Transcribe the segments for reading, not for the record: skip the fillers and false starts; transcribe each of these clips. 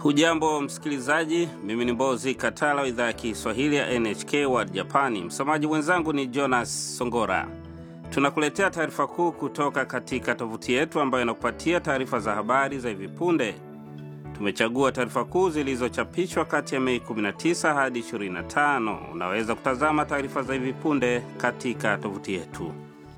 Hujambo msikilizaji, mimi ni Mbozi Katala wa idhaa ya Kiswahili ya NHK World Japani. Msomaji mwenzangu ni Jonas Songora. Tunakuletea taarifa kuu kutoka katika tovuti yetu ambayo inakupatia taarifa za habari za hivi punde. Tumechagua taarifa kuu zilizochapishwa kati ya Mei 19 hadi 25. Unaweza kutazama taarifa za hivi punde katika tovuti yetu.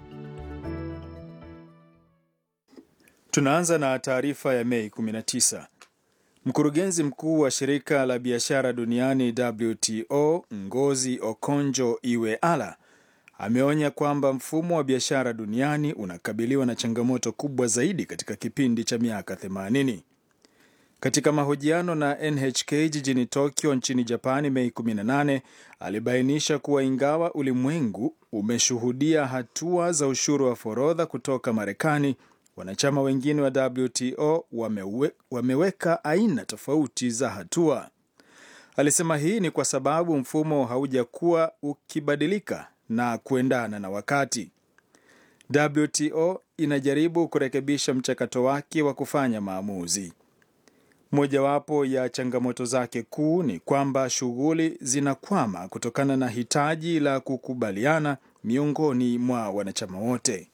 Tunaanza na taarifa ya Mei 19. Mkurugenzi mkuu wa shirika la biashara duniani WTO, Ngozi Okonjo-Iweala, ameonya kwamba mfumo wa biashara duniani unakabiliwa na changamoto kubwa zaidi katika kipindi cha miaka 80. Katika mahojiano na NHK jijini Tokyo nchini Japani Mei 18, alibainisha kuwa ingawa ulimwengu umeshuhudia hatua za ushuru wa forodha kutoka Marekani, wanachama wengine wa WTO wameweka aina tofauti za hatua. Alisema hii ni kwa sababu mfumo haujakuwa ukibadilika na kuendana na wakati. WTO inajaribu kurekebisha mchakato wake wa kufanya maamuzi. Mojawapo ya changamoto zake kuu ni kwamba shughuli zinakwama kutokana na hitaji la kukubaliana miongoni mwa wanachama wote.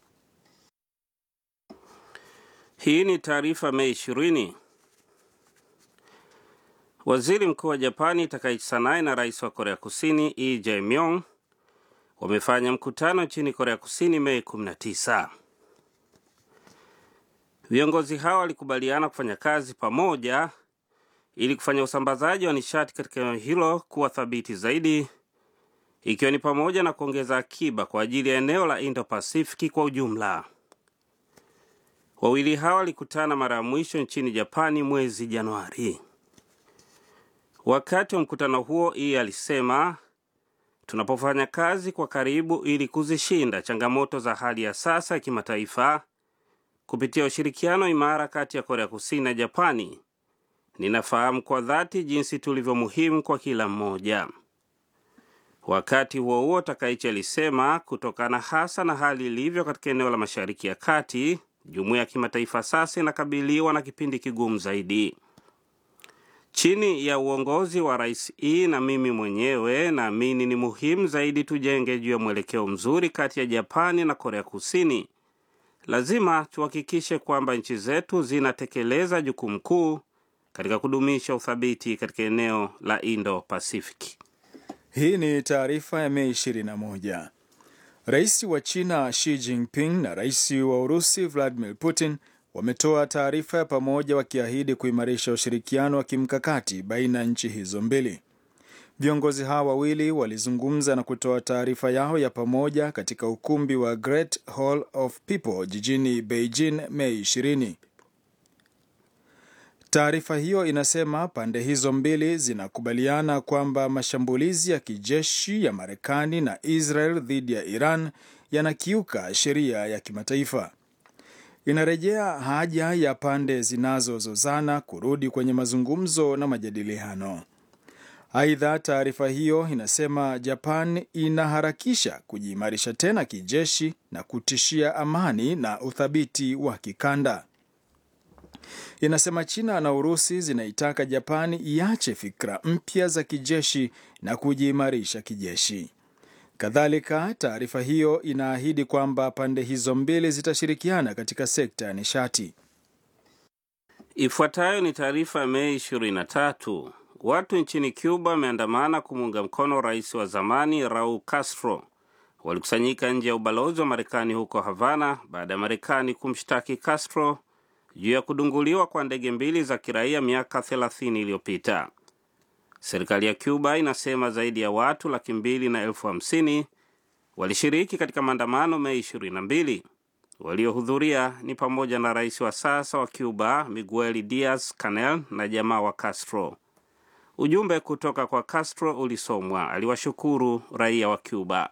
Hii ni taarifa Mei 20. Waziri mkuu wa Japani Takaichi Sanae na rais wa Korea Kusini Lee Jae-myung wamefanya mkutano nchini Korea Kusini Mei 19. Viongozi hao walikubaliana kufanya kazi pamoja ili kufanya usambazaji wa nishati katika eneo hilo kuwa thabiti zaidi, ikiwa ni pamoja na kuongeza akiba kwa ajili ya eneo la Indo-Pasifiki kwa ujumla. Wawili hao walikutana mara ya mwisho nchini Japani mwezi Januari. Wakati wa mkutano huo, Lee alisema, tunapofanya kazi kwa karibu ili kuzishinda changamoto za hali ya sasa ya kimataifa kupitia ushirikiano imara kati ya Korea Kusini na Japani, ninafahamu kwa dhati jinsi tulivyo muhimu kwa kila mmoja. Wakati huo huo, Takaichi alisema, kutokana hasa na hali ilivyo katika eneo la Mashariki ya Kati, jumuiya ya kimataifa sasa inakabiliwa na kipindi kigumu zaidi. Chini ya uongozi wa Rais Lee na mimi mwenyewe, naamini ni muhimu zaidi tujenge juu ya mwelekeo mzuri kati ya Japani na Korea Kusini. Lazima tuhakikishe kwamba nchi zetu zinatekeleza jukumu kuu katika kudumisha uthabiti katika eneo la Indo-Pasifiki. Hii ni taarifa ya Mei 21. Rais wa China Xi Jinping na rais wa Urusi Vladimir Putin wametoa taarifa ya pamoja wakiahidi kuimarisha ushirikiano wa kimkakati baina ya nchi hizo mbili. Viongozi hawa wawili walizungumza na kutoa taarifa yao ya pamoja katika ukumbi wa Great Hall of People jijini Beijing Mei 20. Taarifa hiyo inasema pande hizo mbili zinakubaliana kwamba mashambulizi ya kijeshi ya Marekani na Israel dhidi ya Iran yanakiuka sheria ya kimataifa. Inarejea haja ya pande zinazozozana kurudi kwenye mazungumzo na majadiliano. Aidha, taarifa hiyo inasema Japan inaharakisha kujiimarisha tena kijeshi na kutishia amani na uthabiti wa kikanda. Inasema China na Urusi zinaitaka Japani iache fikra mpya za kijeshi na kujiimarisha kijeshi. Kadhalika, taarifa hiyo inaahidi kwamba pande hizo mbili zitashirikiana katika sekta ya nishati. Ifuatayo ni taarifa ya Mei 23. Watu nchini Cuba wameandamana kumuunga mkono rais wa zamani Raul Castro. Walikusanyika nje ya ubalozi wa Marekani huko Havana baada ya Marekani kumshtaki Castro juu ya kudunguliwa kwa ndege mbili za kiraia miaka 30 iliyopita. Serikali ya Cuba inasema zaidi ya watu 250,000 walishiriki katika maandamano Mei 22. Waliohudhuria ni pamoja na rais wa sasa wa Cuba Miguel Diaz-Canel na jamaa wa Castro. Ujumbe kutoka kwa Castro ulisomwa. Aliwashukuru raia wa Cuba.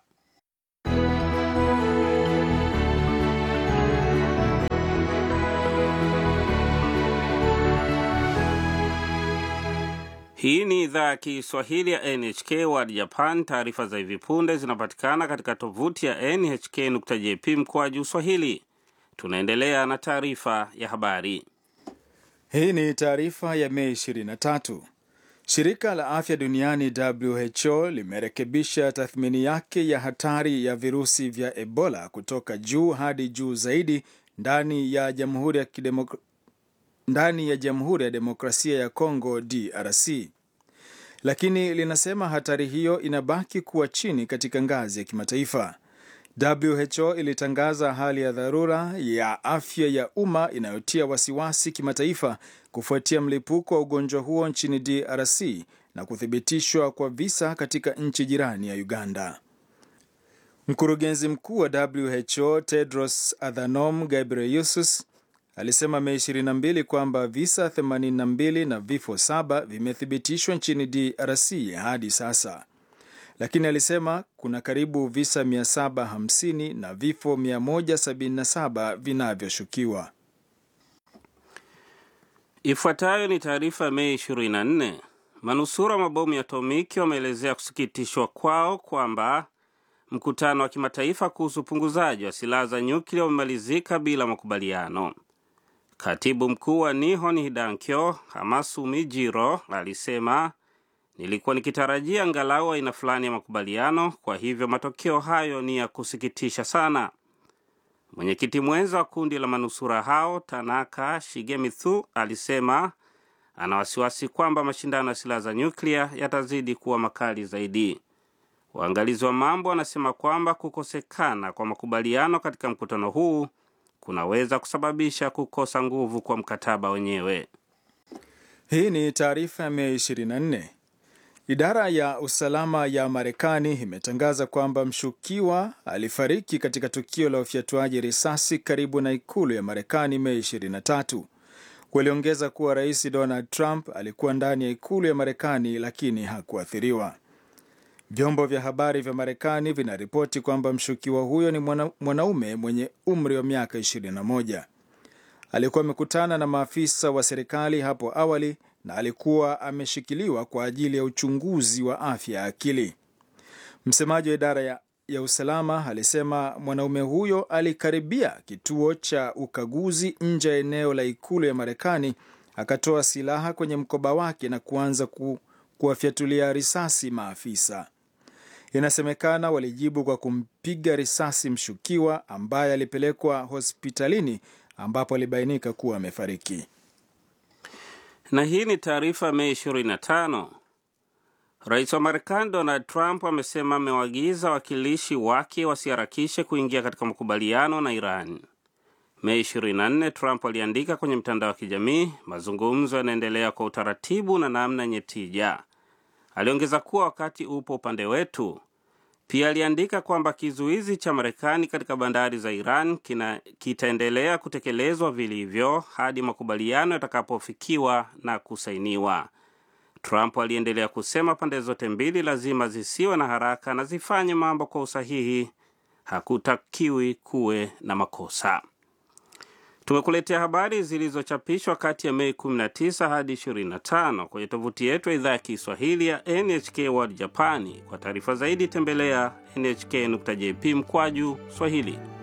Hii ni idhaa ya Kiswahili ya NHK World Japan. Taarifa za hivi punde zinapatikana katika tovuti ya nhk.jp/Swahili. Tunaendelea na taarifa ya habari. Hii ni taarifa ya Mei 23. Shirika la Afya Duniani WHO limerekebisha tathmini yake ya hatari ya virusi vya Ebola kutoka juu hadi juu zaidi ndani ya Jamhuri ya Demokrasia ya Kongo DRC. Lakini linasema hatari hiyo inabaki kuwa chini katika ngazi ya kimataifa. WHO ilitangaza hali ya dharura ya afya ya umma inayotia wasiwasi kimataifa kufuatia mlipuko wa ugonjwa huo nchini DRC na kuthibitishwa kwa visa katika nchi jirani ya Uganda. Mkurugenzi mkuu wa WHO Tedros Adhanom Ghebreyesus alisema Mei 22 kwamba visa 82 na vifo 7 vimethibitishwa nchini DRC hadi sasa. Lakini alisema kuna karibu visa 750 na vifo 177 vinavyoshukiwa. Ifuatayo ni taarifa Mei 24. Manusura mabomu ya atomiki wameelezea kusikitishwa kwao kwamba mkutano wa kimataifa kuhusu upunguzaji wa silaha za nyuklia umemalizika bila makubaliano. Katibu mkuu wa Nihon Hidankyo, Hamasumi Jiro, alisema, nilikuwa nikitarajia angalau aina fulani ya makubaliano, kwa hivyo matokeo hayo ni ya kusikitisha sana. Mwenyekiti mwenza wa kundi la manusura hao, Tanaka Shigemitsu, alisema ana wasiwasi kwamba mashindano ya silaha za nyuklia yatazidi kuwa makali zaidi. Waangalizi wa mambo wanasema kwamba kukosekana kwa makubaliano katika mkutano huu kunaweza kusababisha kukosa nguvu kwa mkataba wenyewe. Hii ni taarifa ya Mei 24. Idara ya usalama ya Marekani imetangaza kwamba mshukiwa alifariki katika tukio la ufyatuaji risasi karibu na ikulu ya Marekani Mei 23. Waliongeza kuwa Rais Donald Trump alikuwa ndani ya ikulu ya Marekani lakini hakuathiriwa. Vyombo vya habari vya Marekani vinaripoti kwamba mshukiwa huyo ni mwanaume mwenye umri wa miaka 21. Alikuwa amekutana na maafisa wa serikali hapo awali na alikuwa ameshikiliwa kwa ajili ya uchunguzi wa afya ya akili. Msemaji wa idara ya usalama alisema mwanaume huyo alikaribia kituo cha ukaguzi nje ya eneo la ikulu ya Marekani, akatoa silaha kwenye mkoba wake na kuanza kuwafyatulia risasi maafisa. Inasemekana walijibu kwa kumpiga risasi mshukiwa ambaye alipelekwa hospitalini ambapo alibainika kuwa amefariki. Na hii ni taarifa Mei 25. Rais wa Marekani Donald Trump amesema amewaagiza wakilishi wake wasiharakishe kuingia katika makubaliano na Iran. Mei 24, Trump aliandika kwenye mtandao wa kijamii, mazungumzo yanaendelea kwa utaratibu na namna yenye tija. Aliongeza kuwa wakati upo upande wetu. Pia aliandika kwamba kizuizi cha Marekani katika bandari za Iran kitaendelea kutekelezwa vilivyo hadi makubaliano yatakapofikiwa na kusainiwa. Trump aliendelea kusema pande zote mbili lazima zisiwe na haraka na zifanye mambo kwa usahihi. Hakutakiwi kuwe na makosa. Tumekuletea habari zilizochapishwa kati ya Mei 19 hadi 25 kwenye tovuti yetu ya idhaa ya Kiswahili ya NHK World Japani. Kwa taarifa zaidi tembelea nhk.jp/Swahili.